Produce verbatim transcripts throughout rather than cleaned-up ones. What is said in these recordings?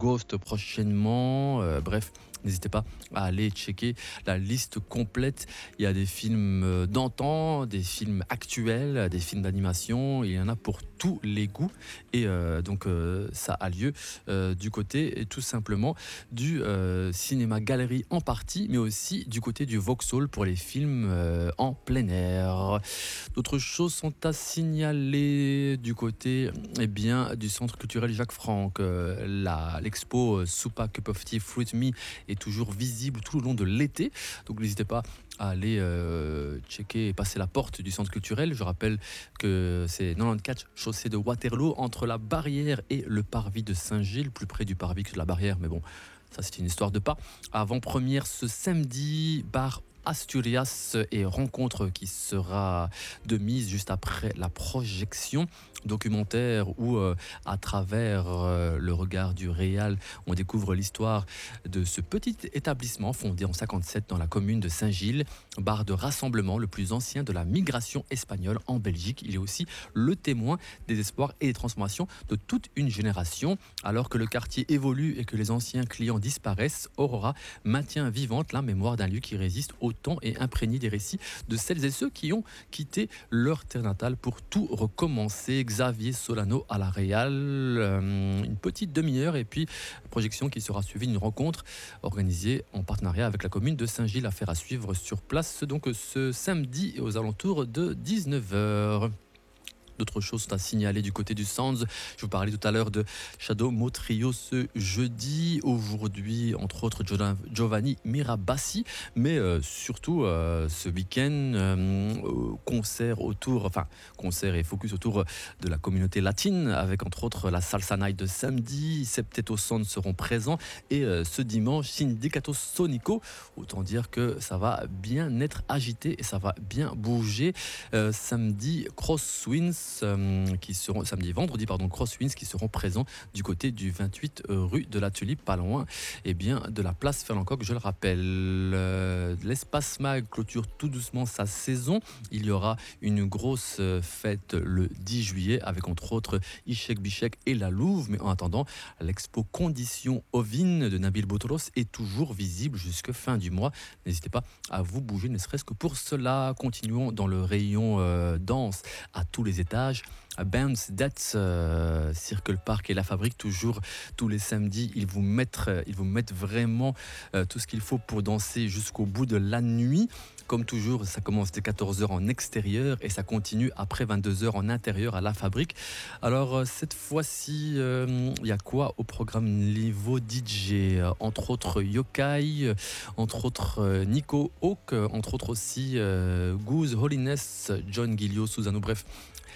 Ghost prochainement. Euh, bref, n'hésitez pas à aller checker la liste complète. Il y a des films d'antan, des films actuels, des films d'animation. Il y en a pour tous les goûts. Et euh, donc, euh, ça a lieu euh, du côté, tout simplement, du euh, cinéma galerie en partie, mais aussi du côté du Vauxhall pour les films euh, en plein air. D'autres choses sont à signaler du côté eh bien, du centre culturel Jacques Franck. Euh, la, l'expo Soupa Cup of Tea Fruit Me est toujours visible tout le long de l'été. Donc n'hésitez pas à aller euh, checker et passer la porte du centre culturel. Je rappelle que c'est quatre-vingt-quatorze chaussée de Waterloo, entre la barrière et le parvis de Saint-Gilles, plus près du parvis que de la barrière, mais bon, ça c'est une histoire de pas. Avant-première ce samedi, bar Asturias et rencontre qui sera de mise juste après la projection documentaire où euh, à travers euh, le regard du réal on découvre l'histoire de ce petit établissement fondé en cinquante-sept dans la commune de Saint-Gilles, bar de rassemblement le plus ancien de la migration espagnole en Belgique. Il est aussi le témoin des espoirs et des transformations de toute une génération. Alors que le quartier évolue et que les anciens clients disparaissent, Aurora maintient vivante la mémoire d'un lieu qui résiste au temps et imprégné des récits de celles et ceux qui ont quitté leur terre natale pour tout recommencer. Xavier Solano à la Réal, euh, une petite demi-heure et puis projection qui sera suivie d'une rencontre organisée en partenariat avec la commune de Saint-Gilles, affaire à suivre sur place donc ce samedi aux alentours de dix-neuf heures. D'autres choses sont à signaler du côté du Sounds. Je vous parlais tout à l'heure de Shadow Mo Trio ce jeudi. Aujourd'hui, entre autres, Giovanni Mirabassi. Mais euh, surtout, euh, ce week-end, euh, concert autour, enfin, concert et focus autour de la communauté latine, avec entre autres la Salsa Night de samedi. Septeto Sound seront présents. Et euh, ce dimanche, Sindicato Sonico. Autant dire que ça va bien être agité et ça va bien bouger. Euh, samedi, Crosswinds. Euh, qui seront samedi vendredi pardon Crosswinds qui seront présents du côté du vingt-huit euh, rue de la Tulipe, pas loin eh bien de la place Ferlancoq, je le rappelle. Euh, l'espace mag clôture tout doucement sa saison. Il y aura une grosse euh, fête le dix juillet avec entre autres Ishek Bishek et la Louve, mais en attendant l'expo Conditions Ovine de Nabil Boutros est toujours visible jusque fin du mois. N'hésitez pas à vous bouger ne serait-ce que pour cela. Continuons dans le rayon euh, danse à tous les étages. Bounce That, euh, Circle Park et La Fabrique, toujours tous les samedis, ils vous mettent, ils vous mettent vraiment euh, tout ce qu'il faut pour danser jusqu'au bout de la nuit. Comme toujours, ça commence dès quatorze heures en extérieur et ça continue après vingt-deux heures en intérieur à La Fabrique. Alors euh, cette fois-ci, il euh, y a quoi au programme niveau D J? euh, Entre autres Yokai, euh, entre autres euh, Nico Hawk, euh, entre autres aussi euh, Goose Holiness, John Guilio, Susano, bref.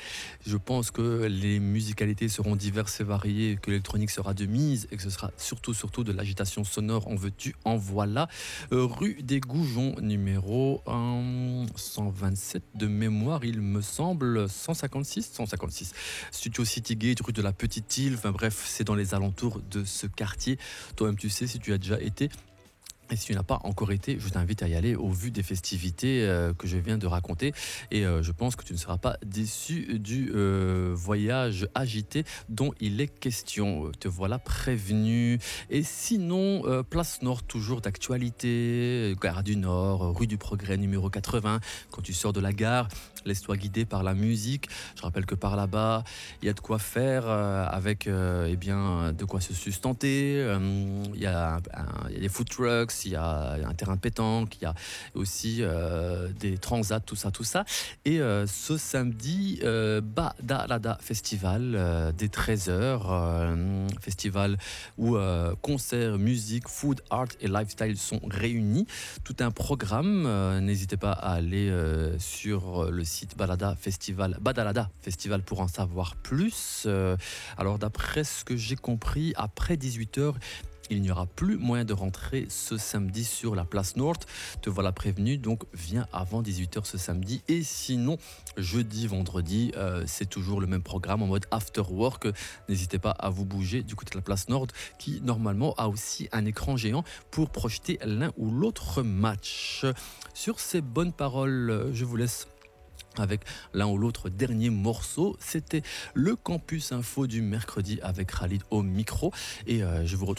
Je pense que les musicalités seront diverses et variées, que l'électronique sera de mise et que ce sera surtout, surtout de l'agitation sonore. En veux-tu, en voilà. Euh, rue des Goujons, numéro euh, cent vingt-sept de mémoire, il me semble, cent cinquante-six, cent cinquante-six. Studio City Gate, rue de la Petite Île. Enfin bref, c'est dans les alentours de ce quartier. Toi-même, tu sais, si tu as déjà été. Et si tu n'as pas encore été, je t'invite à y aller au vu des festivités euh, que je viens de raconter. Et euh, je pense que tu ne seras pas déçu du euh, voyage agité dont il est question. Te voilà prévenu. Et sinon, euh, Place Nord, toujours d'actualité. Gare du Nord, rue du Progrès numéro quatre-vingts. Quand tu sors de la gare, laisse-toi guider par la musique. Je rappelle que par là-bas, il y a de quoi faire euh, avec euh, eh bien, de quoi se sustenter. Euh, il y a, un, un, il y a des food trucks. Il y a un terrain de pétanque, il y a aussi euh, des transats, tout ça, tout ça. Et euh, ce samedi, euh, Badalada Festival, euh, dès treize heures, euh, festival où euh, concerts, musique, food, art et lifestyle sont réunis. Tout un programme. Euh, n'hésitez pas à aller euh, sur le site Balada Festival, Badalada Festival pour en savoir plus. Euh, alors d'après ce que j'ai compris, après dix-huit heures, il n'y aura plus moyen de rentrer ce samedi sur la place Nord. Te voilà prévenu, donc viens avant dix-huit heures ce samedi. Et sinon, jeudi, vendredi, euh, c'est toujours le même programme en mode after work. N'hésitez pas à vous bouger du côté de la place Nord qui normalement a aussi un écran géant pour projeter l'un ou l'autre match. Sur ces bonnes paroles, je vous laisse avec l'un ou l'autre dernier morceau. C'était le Campus Info du mercredi avec Khalid au micro. Et euh, je vous retrouve